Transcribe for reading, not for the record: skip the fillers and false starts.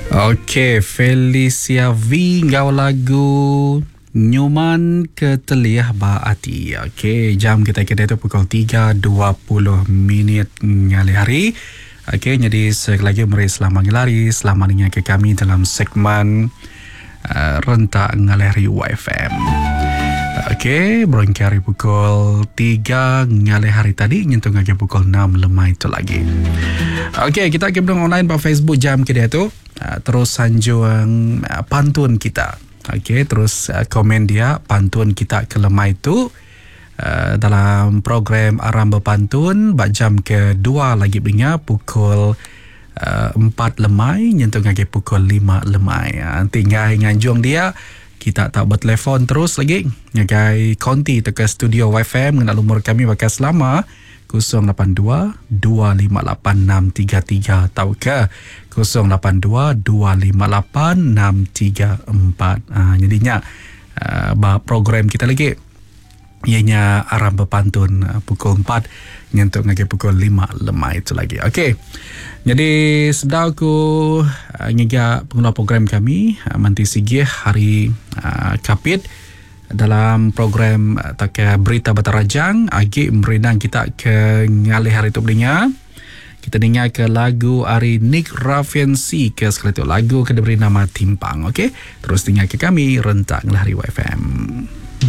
Okey, Felicia V ngau lagu Nyuman Keteliah Baati. Okey, jam kita kena tu pukul 3.20 ngali hari. Okey, jadi sekali lagi mari selamat ngelari, selamat dengar ke kami dalam segmen Rentak Ngali Hari YFM. Okey, berangkari pukul 3 ngali hari tadi, nyentuh lagi pukul 6 lemah itu lagi. Okey, kita akan berang online pada Facebook jam kedua tu. Terus sanjung pantun kita. Okey, terus komen dia pantun kita ke lemah itu dalam program Aram Berpantun jam kedua lagi dengar pukul 4 lemai nyentuh lagi pukul 5 lemai. Tinggal nganjung dia, kita tak bertelefon terus lagi ngagai konti ke studio YFM dengan nomor kami bakal selama 082-258-633 atau ke 082-258-634. Jadinya program kita lagi ianya Aram Berpantun pukul 4 nyentuk lagi pukul 5 lemah itu lagi. Okey. Jadi sedar aku ngigak pengguna program kami manti sigih hari Kapit dalam program tak berita Batarajang agi merenang kita ke ngalih hari tu dengar. Kita dengar ke lagu Ari Nick Rafiansi ke sekali tu lagu ke diberi nama Timpang. Okey, terus dengar ke kami Rentak Ngali Hari YFM.